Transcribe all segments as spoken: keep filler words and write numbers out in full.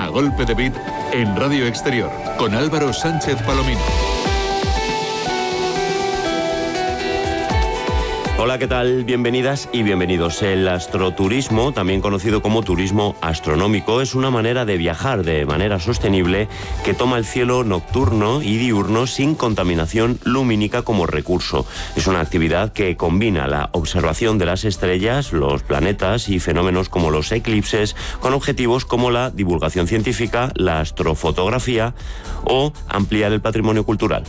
golpe de beat en Radio Exterior con Álvaro Sánchez Palomino. Hola, ¿qué tal? Bienvenidas y bienvenidos. El astroturismo, también conocido como turismo astronómico, es una manera de viajar de manera sostenible que toma el cielo nocturno y diurno sin contaminación lumínica como recurso. Es una actividad que combina la observación de las estrellas, los planetas y fenómenos como los eclipses con objetivos como la divulgación científica, la astrofotografía o ampliar el patrimonio cultural.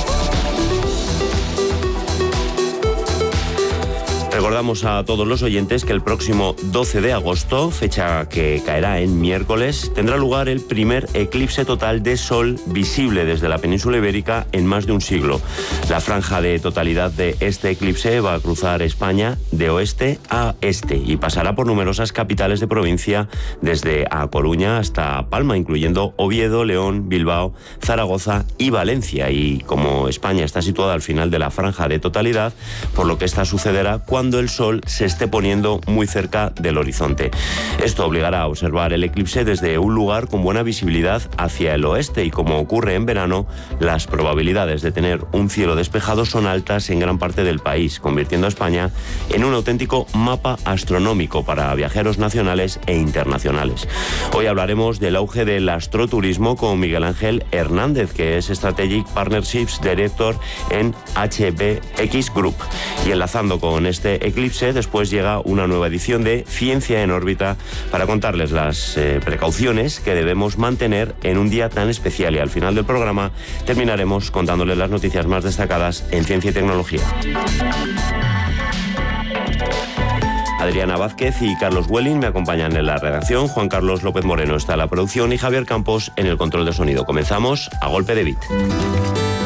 Recordamos a todos los oyentes que el próximo doce de agosto, fecha que caerá en miércoles, tendrá lugar el primer eclipse total de sol visible desde la península ibérica en más de un siglo. La franja de totalidad de este eclipse va a cruzar España de oeste a este y pasará por numerosas capitales de provincia, desde A Coruña hasta Palma, incluyendo Oviedo, León, Bilbao, Zaragoza y Valencia. Y como España está situada al final de la franja de totalidad, por lo que esta sucederá cuando cuando el sol se esté poniendo muy cerca del horizonte. Esto obligará a observar el eclipse desde un lugar con buena visibilidad hacia el oeste y, como ocurre en verano, las probabilidades de tener un cielo despejado son altas en gran parte del país, convirtiendo a España en un auténtico mapa astronómico para viajeros nacionales e internacionales. Hoy hablaremos del auge del astroturismo con Miguel Ángel Hernández, que es Strategic Partnerships Director en H B X Group. Y enlazando con este eclipse, después llega una nueva edición de Ciencia en órbita para contarles las eh, precauciones que debemos mantener en un día tan especial, y al final del programa terminaremos contándoles las noticias más destacadas en ciencia y tecnología. Adriana Vázquez y Carlos Welling me acompañan en la redacción, Juan Carlos López Moreno está en la producción y Javier Campos en el control de sonido. Comenzamos a golpe de beat.